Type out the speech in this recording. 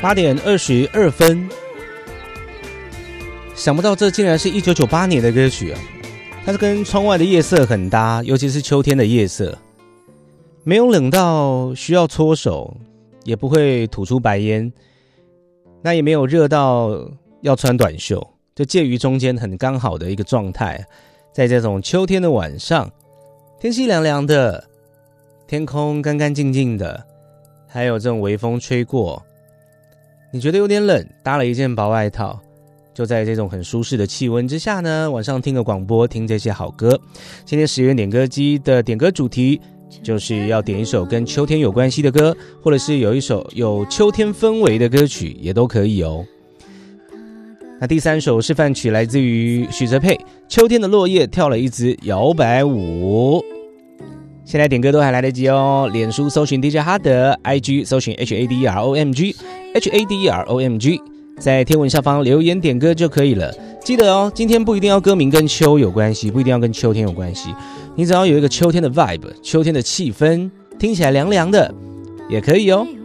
8点22分。想不到这竟然是1998年的歌曲啊！它是跟窗外的夜色很搭，尤其是秋天的夜色，没有冷到需要搓手，也不会吐出白烟，那也没有热到要穿短袖，就介于中间很刚好的一个状态。在这种秋天的晚上，天气凉凉的，天空干干净净的，还有这种微风吹过，你觉得有点冷，搭了一件薄外套，就在这种很舒适的气温之下呢，晚上听个广播，听这些好歌。今天10元点歌机的点歌主题就是要点一首跟秋天有关系的歌，或者是有一首有秋天氛围的歌曲也都可以哦。那第3首示范曲来自于许哲佩，秋天的落叶跳了一支摇摆舞。现在点歌都还来得及哦，脸书搜寻 DJ 哈德， IG 搜寻 HADROMG， 在贴文下方留言点歌就可以了。记得哦，今天不一定要歌名跟秋有关系，不一定要跟秋天有关系，你只要有一个秋天的 vibe， 秋天的气氛，听起来凉凉的也可以哦。